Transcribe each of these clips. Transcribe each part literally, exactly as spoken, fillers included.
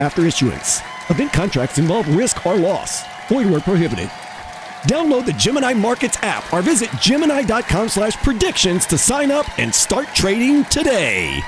after issuance. Event contracts involve risk or loss. Void where prohibited. Download the Gemini Markets app or visit Gemini.com slash predictions to sign up and start trading today.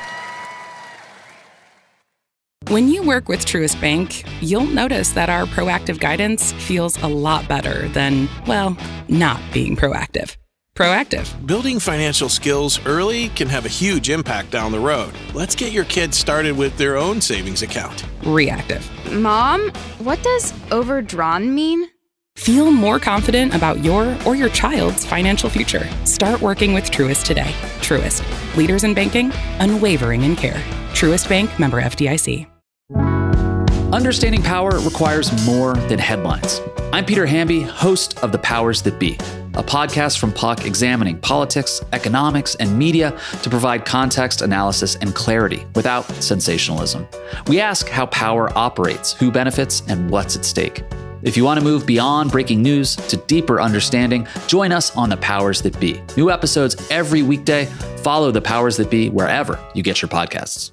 When you work with Truist Bank, you'll notice that our proactive guidance feels a lot better than, well, not being proactive. Proactive. Building financial skills early can have a huge impact down the road. Let's get your kids started with their own savings account. Reactive. Mom, what does overdrawn mean? Feel more confident about your or your child's financial future. Start working with Truist today. Truist. Leaders in banking, unwavering in care. Truist Bank, member F D I C. Understanding power requires more than headlines. I'm Peter Hamby, host of The Powers That Be, a podcast from P U C examining politics, economics, and media to provide context, analysis, and clarity without sensationalism. We ask how power operates, who benefits, and what's at stake. If you want to move beyond breaking news to deeper understanding, join us on The Powers That Be. New episodes every weekday. Follow The Powers That Be wherever you get your podcasts.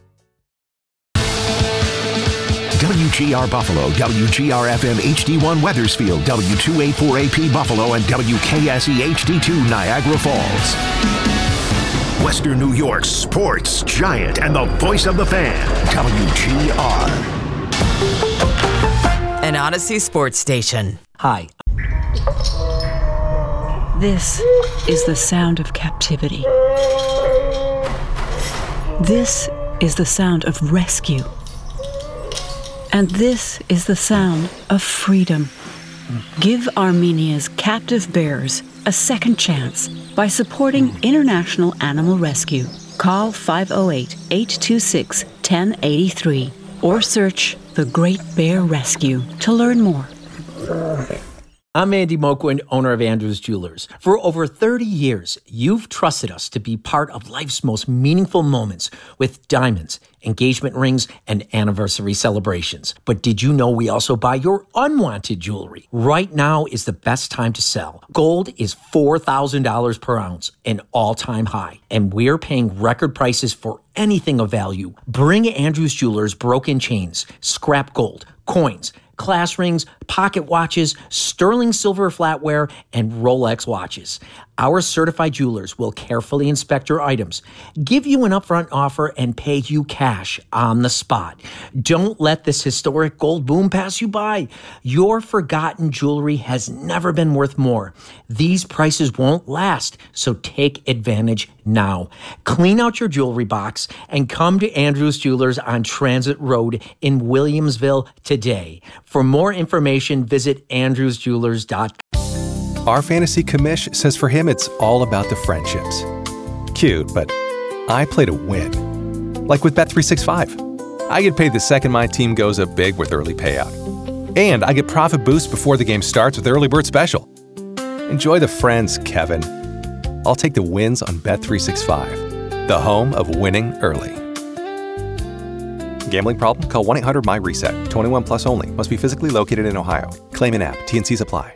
W G R Buffalo, W G R F M H D one Wethersfield, W two eighty-four A P Buffalo, and W K S E H D two Niagara Falls. Western New York's sports giant and the voice of the fan, W G R. An Odyssey sports station. Hi. This is the sound of captivity. This is the sound of rescue. And this is the sound of freedom. Give Armenia's captive bears a second chance by supporting International Animal Rescue. Call five oh eight, eight two six, one oh eight three or search The Great Bear Rescue to learn more. I'm Andy Moquin, owner of Andrews Jewelers. For over thirty years, you've trusted us to be part of life's most meaningful moments with diamonds, engagement rings, and anniversary celebrations. But did you know we also buy your unwanted jewelry? Right now is the best time to sell. Gold is four thousand dollars per ounce, an all-time high, and we're paying record prices for anything of value. Bring Andrews Jewelers broken chains, scrap gold, coins, class rings, pocket watches, sterling silver flatware, and Rolex watches. Our certified jewelers will carefully inspect your items, give you an upfront offer, and pay you cash on the spot. Don't let this historic gold boom pass you by. Your forgotten jewelry has never been worth more. These prices won't last, so take advantage now. Clean out your jewelry box and come to Andrews Jewelers on Transit Road in Williamsville today. For more information, visit andrews jewelers dot com. Our fantasy commish says for him it's all about the friendships. Cute, but I play to win. Like with Bet three sixty-five. I get paid the second my team goes up big with early payout. And I get profit boost before the game starts with Early Bird Special. Enjoy the friends, Kevin. I'll take the wins on Bet three sixty-five, the home of winning early. Gambling problem? Call one eight hundred M Y reset. twenty-one plus only. Must be physically located in Ohio. Claim in app. T and C's apply.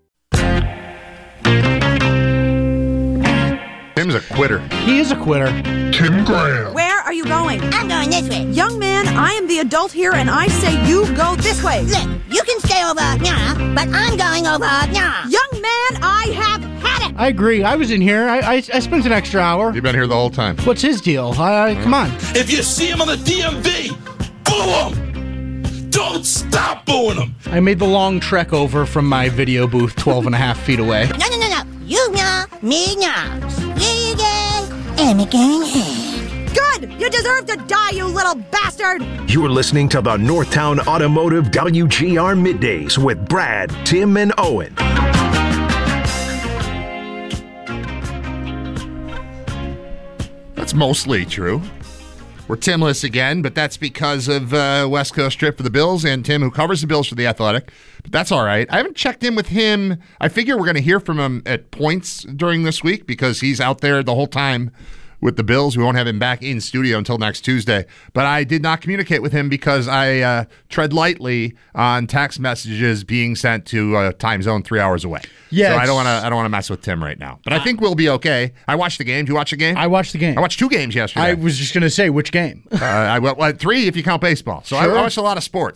Tim's a quitter. He is a quitter. Tim Graham. Where are you going? I'm going this way. Young man, I am the adult here, and I say you go this way. Look, you can stay over now, but I'm going over now. Young man, I have had it. I agree. I was in here. I, I, I spent an extra hour. You've been here the whole time. What's his deal? I, I, come on. If you see him on the D M V, boo him! Don't stop booing him! I made the long trek over from my video booth twelve and a half feet away. No, no, no, no. You know, me now. Here you go. And we're going home. Good! You deserve to die, you little bastard! You're listening to the Northtown Automotive W G R Middays with Brad, Tim, and Owen. That's mostly true. We're Timless again, but that's because of uh, West Coast trip for the Bills and Tim, who covers the Bills for The Athletic. But that's all right. I haven't checked in with him. I figure we're going to hear from him at points during this week because he's out there the whole time with the Bills. We won't have him back in studio until next Tuesday. But I did not communicate with him because I uh, tread lightly on text messages being sent to a time zone three hours away. Yeah, so I don't want to. I don't want to mess with Tim right now. But I think we'll be okay. I watched the game. Did you watch the game? I watched the game. I watched two games yesterday. I was just going to say which game. uh, I well, three if you count baseball. So Sure. I watched a lot of sports.